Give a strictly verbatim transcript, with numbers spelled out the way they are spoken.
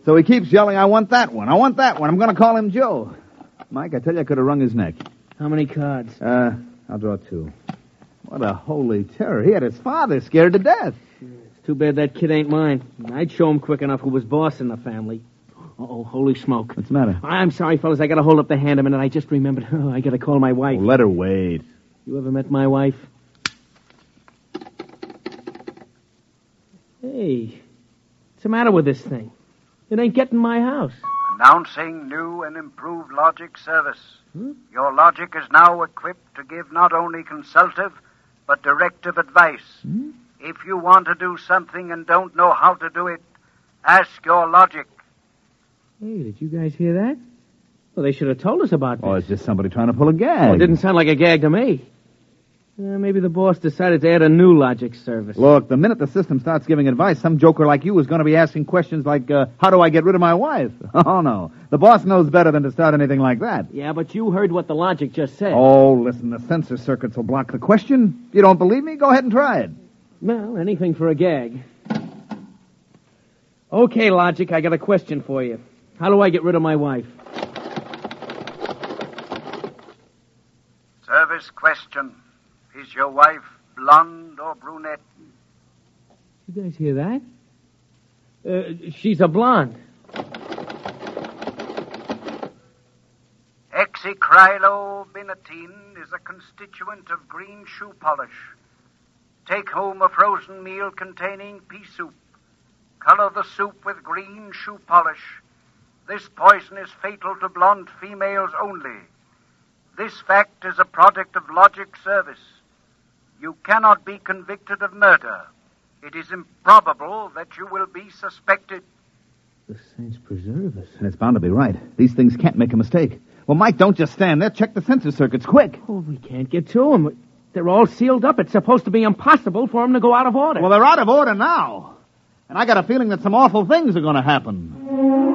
So he keeps yelling, I want that one, I want that one. I'm going to call him Joe. Mike, I tell you, I could have wrung his neck. How many cards? Uh, I'll draw two. What a holy terror. He had his father scared to death. It's too bad that kid ain't mine. I'd show him quick enough who was boss in the family. Uh-oh, holy smoke. What's the matter? I'm sorry, fellas. I got to hold up the hand a minute. I just remembered. Oh, I got to call my wife. Oh, let her wait. You ever met my wife? Hey, what's the matter with this thing? It ain't getting my house. Announcing new and improved Logic service. Hmm? Your Logic is now equipped to give not only consultative, but directive advice. Hmm? If you want to do something and don't know how to do it, ask your Logic. Hey, did you guys hear that? Well, they should have told us about this. Oh, it's just somebody trying to pull a gag. Oh, it didn't sound like a gag to me. Uh, maybe the boss decided to add a new Logic service. Look, the minute the system starts giving advice, some joker like you is going to be asking questions like, uh, how do I get rid of my wife? Oh, no. The boss knows better than to start anything like that. Yeah, but you heard what the Logic just said. Oh, listen, the sensor circuits will block the question. You don't believe me? Go ahead and try it. Well, anything for a gag. Okay, Logic, I got a question for you. How do I get rid of my wife? Service question. Is your wife blonde or brunette? You guys hear that? Uh, she's a blonde. Hexacrylobinatine is a constituent of green shoe polish. Take home a frozen meal containing pea soup. Color the soup with green shoe polish. This poison is fatal to blonde females only. This fact is a product of Logic service. You cannot be convicted of murder. It is improbable that you will be suspected. The saints preserve us. And it's bound to be right. These things can't make a mistake. Well, Mike, don't just stand there. Check the sensor circuits, quick. Oh, we can't get to them. They're all sealed up. It's supposed to be impossible for them to go out of order. Well, they're out of order now. And I got a feeling that some awful things are going to happen.